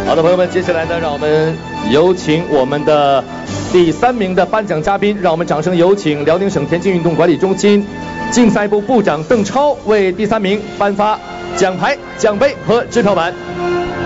好的，朋友们，接下来呢，让我们有请我们的第3名的颁奖嘉宾，让我们掌声有请辽宁省田径运动管理中心竞赛部部长邓超为第3名颁发奖牌、奖杯和支票板。